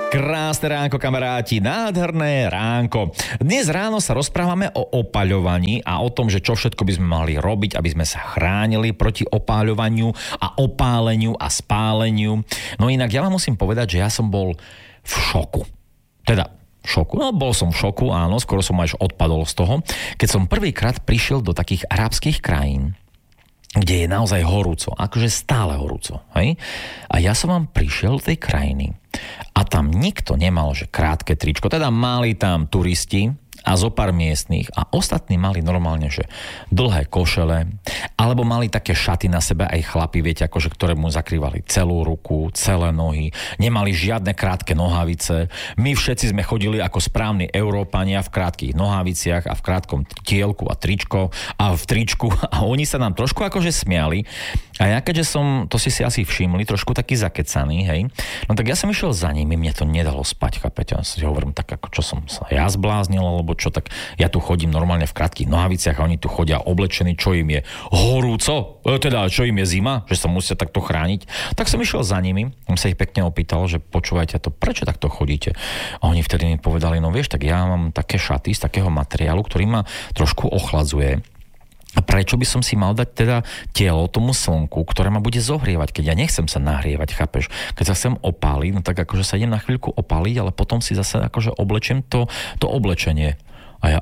Krásne ránko, kamaráti, nádherné ránko. Dnes ráno sa rozprávame o opaľovaní a o tom, že čo všetko by sme mali robiť, aby sme sa chránili proti opáľovaniu a opáleniu a spáleniu. No inak ja vám musím povedať, že ja som bol v šoku. Teda šoku. No, bol som v šoku, áno, skoro som až odpadol z toho, keď som prvýkrát prišiel do takých arabských krajín, kde je naozaj horúco, akože stále horúco, hej? A ja som vám prišiel do tej krajiny a tam nikto nemal, že krátke tričko, teda mali tam turisti a zo pár miestnych a ostatní mali normálne, že dlhé košele, alebo mali také šaty na sebe aj chlapi, viete, akože ktoré mu zakrývali celú ruku, celé nohy, nemali žiadne krátke nohavice. My všetci sme chodili ako správni Európania v krátkych nohaviciach a v krátkom tielku a v tričku a oni sa nám trošku akože smiali. A ja keďže som, to si asi všimli, trošku taký zakecaný, hej, no tak ja som išiel za nimi, mne to nedalo spať, chápete? Ja si hovorím, tak ako čo som sa ja zbláznil, alebo čo, tak ja tu chodím normálne v krátkych nohaviciach a oni tu chodia oblečení, čo im je horúco, teda čo im je zima, že sa musia takto chrániť. Tak som išiel za nimi, som sa ich pekne opýtal, že počúvajte to, prečo takto chodíte? A oni vtedy mi povedali, no vieš, tak ja mám také šaty z takého materiálu, ktorý ma trošku ochladzuje. A prečo by som si mal dať teda telo tomu slnku, ktoré ma bude zohrievať, keď ja nechcem sa nahrievať, chápeš? Keď sa chcem opáliť, no tak akože sa idem na chvíľku opáliť, ale potom si zase akože oblečiem to oblečenie. A ja,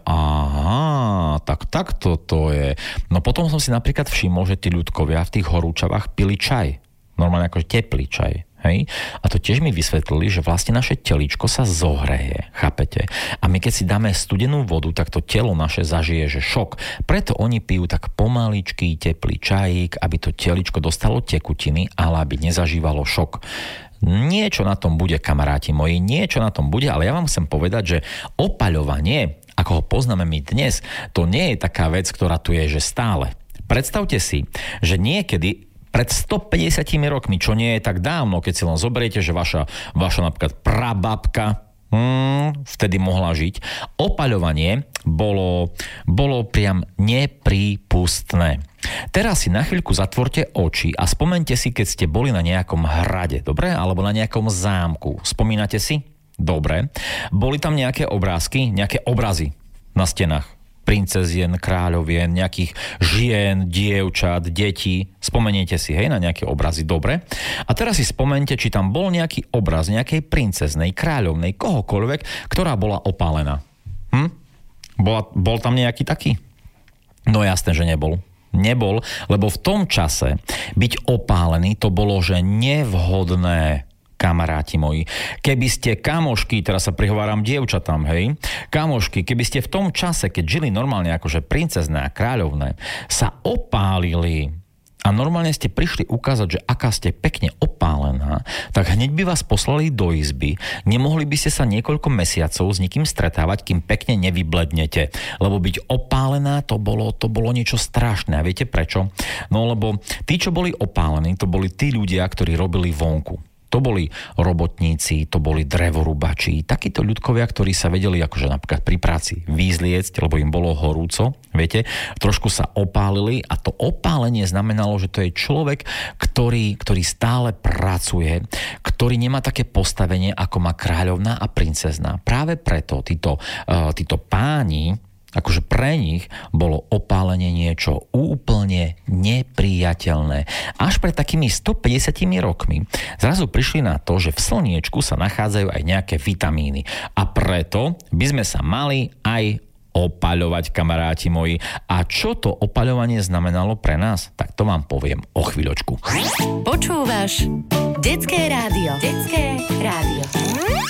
aha, tak to je. No potom som si napríklad všimol, že tí ľudkovia v tých horúčavách pili čaj. Normálne akože teplý čaj. Hej? A to tiež mi vysvetlili, že vlastne naše teličko sa zohreje, chápete? A my keď si dáme studenú vodu, tak to telo naše zažije, že šok. Preto oni pijú tak pomaličký teplý čajík, aby to teličko dostalo tekutiny, ale aby nezažívalo šok. Niečo na tom bude, kamaráti moji, niečo na tom bude, ale ja vám chcem povedať, že opaľovanie, ako ho poznáme my dnes, to nie je taká vec, ktorá tu je, že stále. Predstavte si, že niekedy pred 150 rokmi, čo nie je tak dávno, keď si len zoberiete, že vaša napríklad prababka vtedy mohla žiť, opaľovanie bolo priam neprípustné. Teraz si na chvíľku zatvorte oči a spomente si, keď ste boli na nejakom hrade, dobre? Alebo na nejakom zámku. Spomínate si? Dobre. Boli tam nejaké obrázky, nejaké obrazy na stenách? Princezien, kráľovien, nejakých žien, dievčat, detí. Spomeniete si, hej, na nejaké obrazy, dobre? A teraz si spomente, či tam bol nejaký obraz nejakej princeznej, kráľovnej, kohokoľvek, ktorá bola opálená. Bol tam nejaký taký? No jasné, že nebol. Nebol, lebo v tom čase byť opálený, to bolo, že nevhodné. Kamaráti moji, keby ste kamošky, teraz sa prihováram dievčatám, hej, kamošky, keby ste v tom čase, keď žili normálne akože princezné a kráľovné, sa opálili a normálne ste prišli ukázať, že aká ste pekne opálená, tak hneď by vás poslali do izby, nemohli by ste sa niekoľko mesiacov s nikým stretávať, kým pekne nevyblednete, lebo byť opálená to bolo niečo strašné. A viete prečo? No lebo tí, čo boli opálení, to boli tí ľudia, ktorí robili vonku. To boli robotníci, to boli drevorúbači, takíto ľudkovia, ktorí sa vedeli akože napríklad pri práci vyzliecť, lebo im bolo horúco, viete, trošku sa opálili a to opálenie znamenalo, že to je človek, ktorý stále pracuje, ktorý nemá také postavenie, ako má kráľovná a princezná. Práve preto títo páni, akože pre nich bolo opálenie niečo úplne nepriateľné. Až pred takými 150 rokmi zrazu prišli na to, že v slniečku sa nachádzajú aj nejaké vitamíny. A preto by sme sa mali aj opaľovať, kamaráti moji. A čo to opaľovanie znamenalo pre nás? Tak to vám poviem o chvíľočku. Počúvaš Detské rádio. Detské rádio.